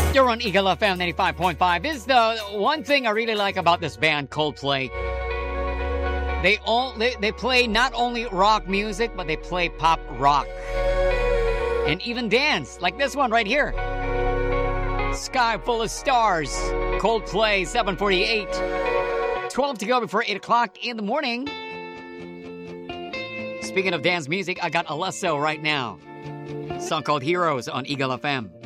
You're on Eagle FM 95.5. This is the one thing I really like about this band, Coldplay. They play not only rock music, but they play pop rock. And even dance, like this one right here. Sky Full of Stars. Coldplay, 7:48. 12 to go before 8 o'clock in the morning. Speaking of dance music, I got Alesso right now. A song called Heroes on Eagle FM.